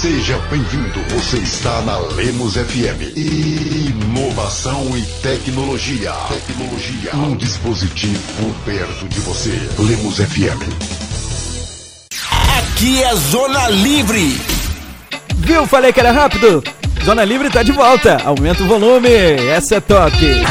Seja bem-vindo, você está na Lemos FM. Inovação e tecnologia. Um dispositivo perto de você. Lemos FM. Aqui é Zona Livre. Viu? Falei que era rápido. Zona Livre tá de volta. Aumenta o volume. Essa é top.